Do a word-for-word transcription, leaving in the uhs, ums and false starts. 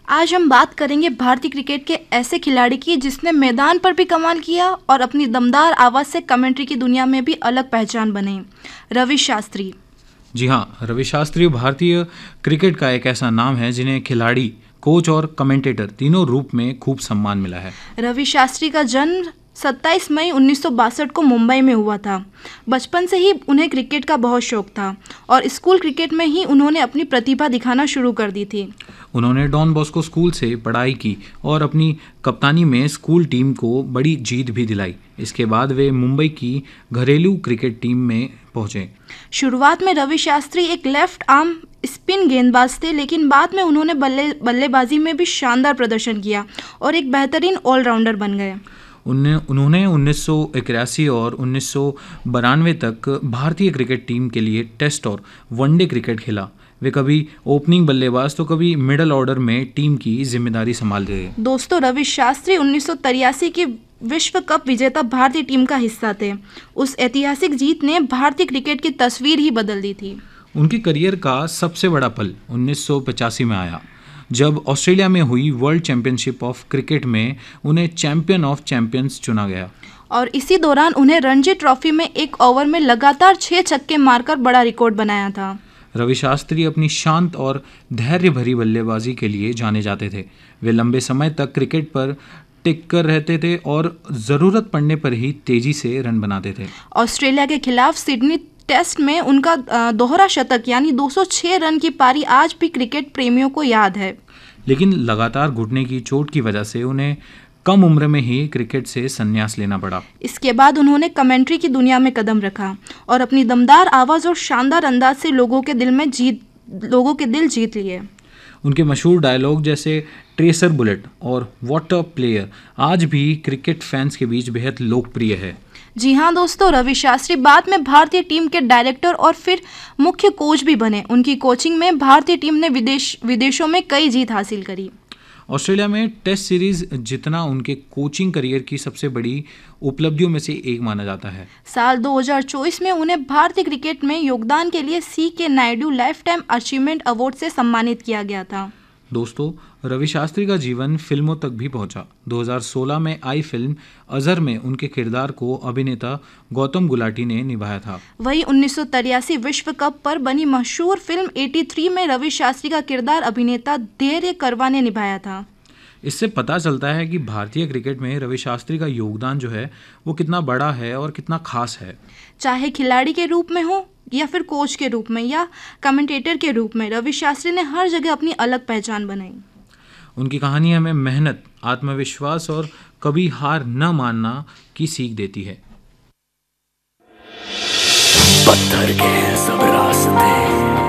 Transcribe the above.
आज हम बात करेंगे भारतीय क्रिकेट के ऐसे खिलाड़ी की जिसने मैदान पर भी कमाल किया और अपनी दमदार आवाज़ से कमेंट्री की दुनिया में भी अलग पहचान बनाई, रवि शास्त्री। जी हाँ, रवि शास्त्री भारतीय क्रिकेट का एक ऐसा नाम है जिन्हें खिलाड़ी, कोच और कमेंटेटर तीनों रूप में खूब सम्मान मिला है। रवि शास्त्री का जन्म सत्ताईस मई उन्नीस सौ बासठ को मुंबई में हुआ था। बचपन से ही उन्हें क्रिकेट का बहुत शौक था और स्कूल क्रिकेट में ही उन्होंने अपनी प्रतिभा दिखाना शुरू कर दी थी। उन्होंने डॉन बॉस्को स्कूल से पढ़ाई की और अपनी कप्तानी में स्कूल टीम को बड़ी जीत भी दिलाई। इसके बाद वे मुंबई की घरेलू क्रिकेट टीम में पहुंचे। शुरुआत में रवि शास्त्री एक लेफ्ट आर्म स्पिन गेंदबाज थे, लेकिन बाद में उन्होंने बल्ले बल्लेबाजी में भी शानदार प्रदर्शन किया और एक बेहतरीन ऑलराउंडर बन गए। उन्होंने उन्नीस सौ इक्यासी और उन्नीस सौ बानवे तक भारतीय क्रिकेट टीम के लिए टेस्ट और वनडे क्रिकेट खेला। वे कभी ओपनिंग बल्लेबाज तो कभी मिडल ऑर्डर में टीम की जिम्मेदारी संभालते थे। दोस्तों, रवि शास्त्री उन्नीस सौ तिरासी की विश्व कप विजेता भारतीय टीम का हिस्सा थे। उस ऐतिहासिक जीत ने भारतीय क्रिकेट की तस्वीर ही बदल दी थी। उनके करियर का सबसे बड़ा पल उन्नीस सौ पचासी में आया, जब ऑस्ट्रेलिया में हुई वर्ल्ड चैंपियनशिप ऑफ क्रिकेट में उन्हें चैंपियन ऑफ चैंपियंस चुना गया। और इसी दौरान उन्हें रणजी ट्रॉफी में एक ओवर में लगातार छह छक्के मारकर बड़ा रिकॉर्ड बनाया था। रवि शास्त्री अपनी शांत और धैर्य भरी बल्लेबाजी के लिए जाने जाते थे। वे लंबे समय तक क्रिकेट पर टिक कर रहते थे और ज़रूरत पड़ने पर ही तेजी से रन बनाते थे। ऑस्ट्रेलिया के खिलाफ सिडनी टेस्ट में उनका दोहरा शतक यानी दो सौ छह रन की पारी आज भी क्रिकेट प्रेमियों को याद है। लेकिन लगातार घुटने की चोट की वजह से उन्हें कम उम्र में ही क्रिकेट से संन्यास लेना पड़ा। इसके बाद उन्होंने कमेंट्री की दुनिया में कदम रखा और अपनी दमदार आवाज़ और शानदार अंदाज से लोगों के दिल में जीत लोगों के दिल जीत लिए। उनके मशहूर डायलॉग जैसे ट्रेसर बुलेट और व्हाट अ प्लेयर आज भी क्रिकेट फैंस के बीच बेहद लोकप्रिय है। जी हाँ दोस्तों, रवि शास्त्री बाद में भारतीय टीम के डायरेक्टर और फिर मुख्य कोच भी बने। उनकी कोचिंग में भारतीय टीम ने विदेश विदेशों में कई जीत हासिल करी। ऑस्ट्रेलिया में टेस्ट सीरीज जितना उनके कोचिंग करियर की सबसे बड़ी उपलब्धियों में से एक माना जाता है। साल दो हज़ार चौबीस में उन्हें भारतीय क्रिकेट में योगदान के लिए सी के Naidu life time achievement award से सम्मानित किया गया था। दोस्तों, रवि शास्त्री का जीवन फिल्मों तक भी पहुंचा। दो हज़ार सोलह में आई फिल्म अजहर में उनके किरदार को अभिनेता गौतम गुलाटी ने निभाया था। वही उन्नीस सौ तिरासी विश्व कप पर बनी मशहूर फिल्म तिरासी में रवि शास्त्री का किरदार अभिनेता धैर्य करवा ने निभाया था। इससे पता चलता है कि भारतीय क्रिकेट में रवि शास्त्री का योगदान जो है वो कितना बड़ा है और कितना खास है। चाहे खिलाड़ी के रूप में हो या फिर कोच के रूप में या कमेंटेटर के रूप में, रवि शास्त्री ने हर जगह अपनी अलग पहचान बनाई। उनकी कहानी हमें मेहनत, आत्मविश्वास और कभी हार न मानना की सीख देती है। पत्थर के सब रास्ते